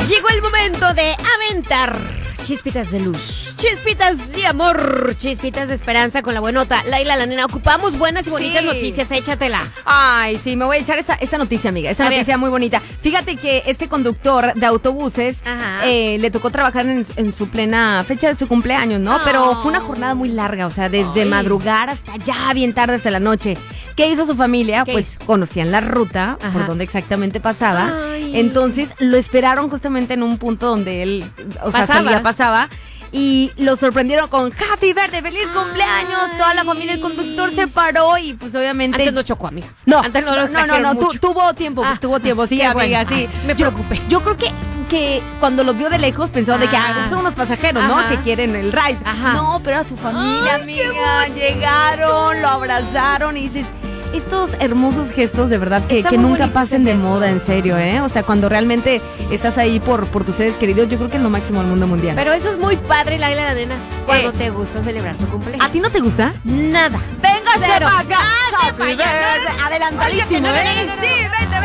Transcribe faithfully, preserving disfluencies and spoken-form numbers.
Llegó el momento de aventar chispitas de luz, chispitas de amor, chispitas de esperanza con la buenota. Laila, la nena, ocupamos buenas y bonitas Sí. noticias, échatela. Ay, sí, me voy a echar esa, esa noticia, amiga. Esa A noticia ver. muy bonita. Fíjate que este conductor de autobuses Ajá. eh, le tocó trabajar en, en su plena fecha de su cumpleaños, ¿no? Oh. Pero fue una jornada muy larga, o sea, desde Ay. madrugar hasta ya bien tarde hasta la noche. ¿Qué hizo su familia? ¿Qué Pues hizo? conocían la ruta, Ajá. por donde exactamente pasaba. Ay. Entonces lo esperaron justamente en un punto donde él, o sea, Pasaba. salía, pasaba. Y lo sorprendieron con Happy Birthday, feliz cumpleaños. Toda la familia, el conductor se paró y pues obviamente... Antes no chocó, amiga. No, Antes no lo no, no, extrajeron no, tu- mucho. tuvo tiempo, Ah, tuvo tiempo, sí, qué amiga, bueno. sí. Ay, me Yo- preocupé. Yo creo que, que cuando lo vio de lejos pensó de que Ah. ah, son unos pasajeros, Ajá. ¿no? Que quieren el ride. Ajá. No, pero a su familia, Ay, qué amiga, llegaron, lo abrazaron y dices... Estos hermosos gestos, de verdad, que, Está que muy nunca bonito pasen ese de gesto. moda, en serio, ¿eh? O sea, cuando realmente estás ahí por, por tus seres queridos, yo creo que es lo máximo del mundo mundial. Pero eso es muy padre, Laila, la nena, cuando Eh. te gusta celebrar tu cumpleaños. ¿A ti no te gusta? Nada. ¡Venga, Cero. acá! Hazte Happy pa' allá. birthday. Adelantadísimo, Oye, que no, no, ¿eh? no, no, no. Sí, vente,